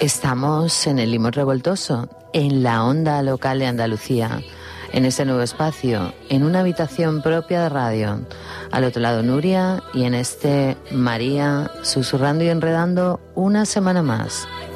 Estamos en el Limón Revoltoso, en la onda local de Andalucía, en este nuevo espacio, en una habitación propia de radio. Al otro lado Nuria y en este María, susurrando y enredando una semana más.